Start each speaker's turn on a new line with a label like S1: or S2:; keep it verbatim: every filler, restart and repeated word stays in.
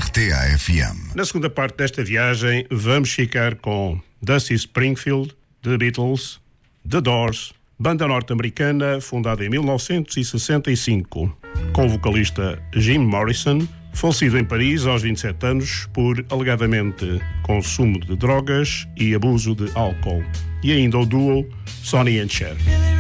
S1: R T A F M.
S2: Na segunda parte desta viagem, vamos ficar com Dusty Springfield, The Beatles, The Doors, banda norte-americana fundada em mil novecentos e sessenta e cinco, com o vocalista Jim Morrison, falecido em Paris aos vinte e sete anos por, alegadamente, consumo de drogas e abuso de álcool, e ainda o duo Sonny and Cher.